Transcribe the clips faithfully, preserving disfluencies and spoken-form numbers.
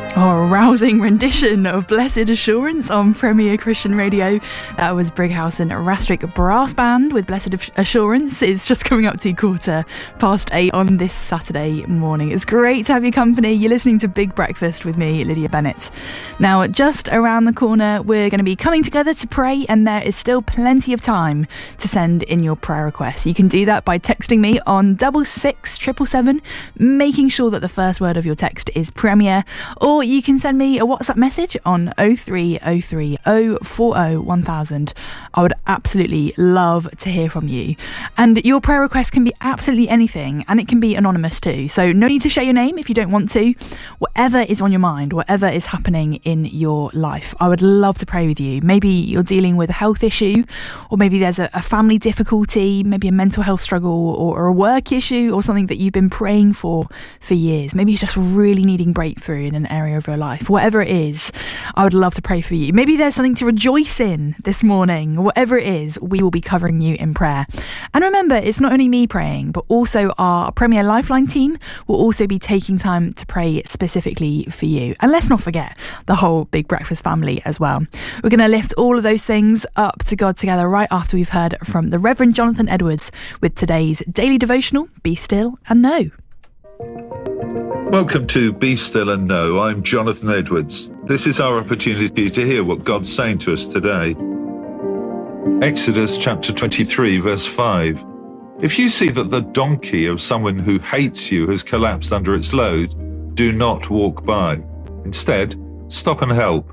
Oh, a rousing rendition of Blessed Assurance on Premier Christian Radio. That was Brighouse and Rastrick Brass Band with Blessed Assurance. It's just coming up to quarter past eight on this Saturday morning. It's great to have your company. You're listening to Big Breakfast with me, Lydia Bennett. Now, just around the corner, we're going to be coming together to pray, and there is still plenty of time to send in your prayer requests. You can do that by texting me on double six triple seven, making sure that the first word of your text is Premier, or you can send me a WhatsApp message on oh three oh three oh four oh one thousand. I would absolutely love to hear from you. And your prayer request can be absolutely anything, and it can be anonymous too. So no need to share your name if you don't want to. Whatever is on your mind, whatever is happening in your life, I would love to pray with you. Maybe you're dealing with a health issue, or maybe there's a, a family difficulty, maybe a mental health struggle, or, or a work issue, or something that you've been praying for for years. Maybe you're just really needing breakthrough in an area of your life. Whatever it is, I would love to pray for you. Maybe there's something to rejoice in this morning. Whatever it is, we will be covering you in prayer. And remember, it's not only me praying, but also our Premier Lifeline team will also be taking time to pray specifically for you. And let's not forget the whole Big Breakfast family as well. We're going to lift all of those things up to God together right after we've heard from the Reverend Jonathan Edwards with today's daily devotional, Be Still and Know. Welcome to Be Still and Know. I'm Jonathan Edwards. This is our opportunity to hear what God's saying to us today. Exodus chapter twenty-three, verse five. If you see that the donkey of someone who hates you has collapsed under its load, do not walk by. Instead, stop and help.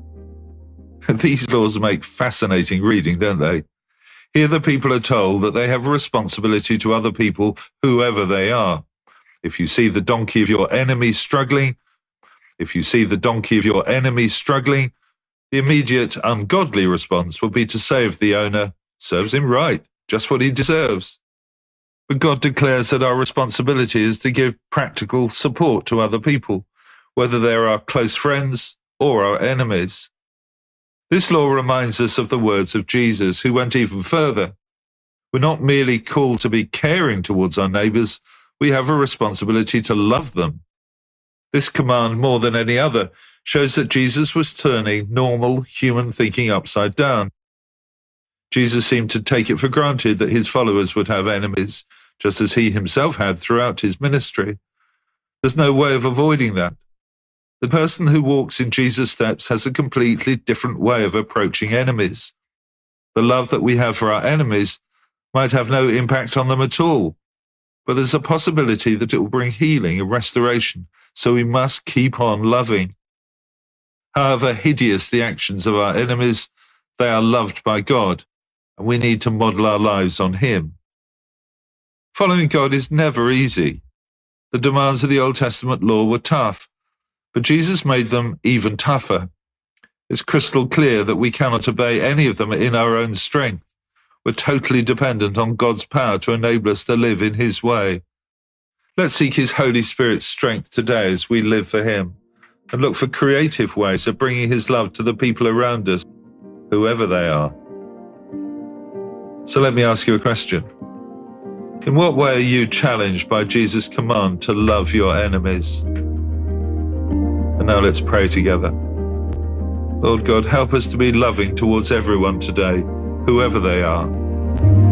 These laws make fascinating reading, don't they? Here the people are told that they have a responsibility to other people, whoever they are. If you see the donkey of your enemy struggling, if you see the donkey of your enemy struggling, the immediate ungodly response will be to say of the owner, serves him right, just what he deserves. But God declares that our responsibility is to give practical support to other people, whether they're our close friends or our enemies. This law reminds us of the words of Jesus, who went even further. We're not merely called to be caring towards our neighbours, we have a responsibility to love them. This command, more than any other, shows that Jesus was turning normal human thinking upside down. Jesus seemed to take it for granted that his followers would have enemies, just as he himself had throughout his ministry. There's no way of avoiding that. The person who walks in Jesus' steps has a completely different way of approaching enemies. The love that we have for our enemies might have no impact on them at all, but there's a possibility that it will bring healing and restoration, so we must keep on loving. However hideous the actions of our enemies, they are loved by God, and we need to model our lives on Him. Following God is never easy. The demands of the Old Testament law were tough, but Jesus made them even tougher. It's crystal clear that we cannot obey any of them in our own strength. We're totally dependent on God's power to enable us to live in His way. Let's seek His Holy Spirit's strength today as we live for Him, and look for creative ways of bringing His love to the people around us, whoever they are. So let me ask you a question. In what way are you challenged by Jesus' command to love your enemies? And now let's pray together. Lord God, help us to be loving towards everyone today, whoever they are.